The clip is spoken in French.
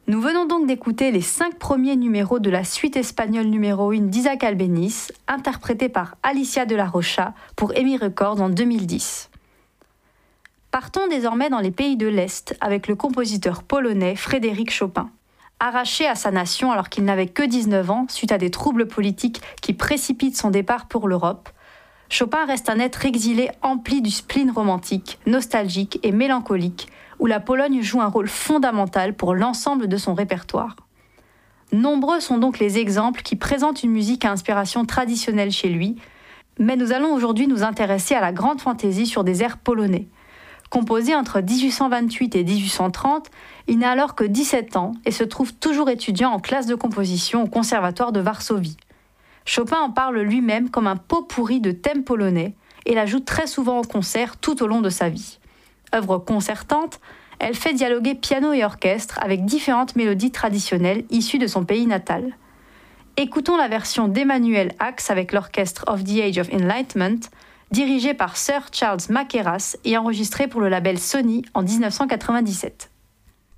Nous venons donc d'écouter les 5 premiers numéros de la suite espagnole numéro 1 d'Isaac Albéniz, interprétée par Alicia de la Rocha pour EMI Records en 2010. Partons désormais dans les pays de l'Est avec le compositeur polonais Frédéric Chopin. Arraché à sa nation alors qu'il n'avait que 19 ans suite à des troubles politiques qui précipitent son départ pour l'Europe, Chopin reste un être exilé empli du spleen romantique, nostalgique et mélancolique, où la Pologne joue un rôle fondamental pour l'ensemble de son répertoire. Nombreux sont donc les exemples qui présentent une musique à inspiration traditionnelle chez lui, mais nous allons aujourd'hui nous intéresser à la grande fantaisie sur des airs polonais. Composé entre 1828 et 1830, il n'a alors que 17 ans et se trouve toujours étudiant en classe de composition au Conservatoire de Varsovie. Chopin en parle lui-même comme un pot-pourri de thèmes polonais et la joue très souvent au concert tout au long de sa vie. Œuvre concertante, elle fait dialoguer piano et orchestre avec différentes mélodies traditionnelles issues de son pays natal. Écoutons la version d'Emmanuel Ax avec l'orchestre of the Age of Enlightenment, dirigé par Sir Charles Mackerras et enregistré pour le label Sony en 1997.